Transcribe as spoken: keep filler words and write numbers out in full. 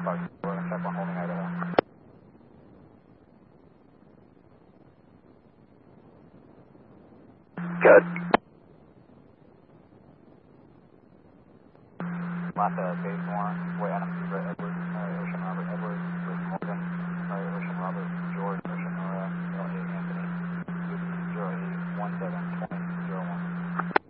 Clark, we're going to check one holding Idaho. Good. Last uh, base one, way N M C for Edwards.